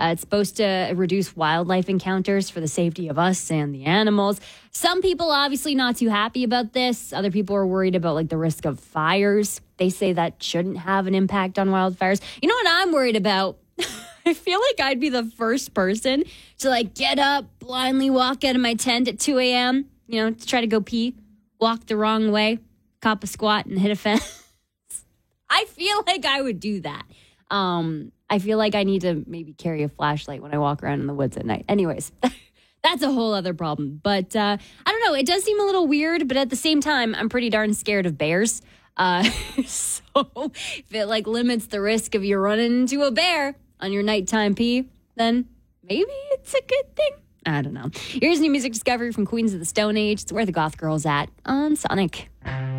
It's supposed to reduce wildlife encounters for the safety of us and the animals. Some people obviously not too happy about this. Other people are worried about like the risk of fires. They say that shouldn't have an impact on wildfires. You know what I'm worried about? I feel like I'd be the first person to like get up, blindly walk out of my tent at 2 a.m., to try to go pee, walk the wrong way, cop a squat and hit a fence. I feel like I would do that. I feel like I need to maybe carry a flashlight when I walk around in the woods at night. Anyways, that's a whole other problem. But I don't know. It does seem a little weird, but at the same time, I'm pretty darn scared of bears. So if it like limits the risk of you running into a bear on your nighttime pee, then maybe it's a good thing. I don't know. Here's new music discovery from Queens of the Stone Age. It's Where the Goth Girl's At on Sonic.